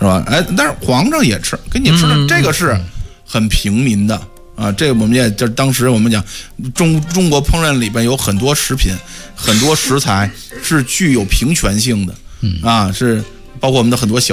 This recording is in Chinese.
是吧？哎，但是皇上也吃，给你吃的这个是很平民的啊。这个我们也就当时我们讲中国烹饪里边有很多食品、很多食材是具有平权性的啊，是包括我们的很多小